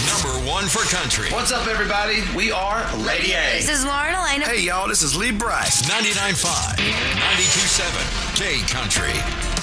#1 for country. What's up, everybody? We are Lady A. This is Lauren Elena. Hey, y'all, this is Lee Bryce. 99.5, 92.7, K Country.